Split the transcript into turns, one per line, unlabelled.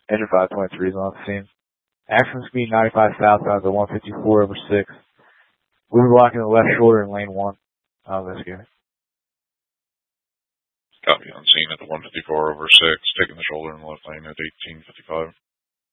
Engine 523 is on the scene. Maximum speed 95 southbound to 154 over 6. We'll be blocking the left shoulder in lane 1. Investigator.
Copy, on scene at the 154 over 6, taking the shoulder in the left lane at 1855.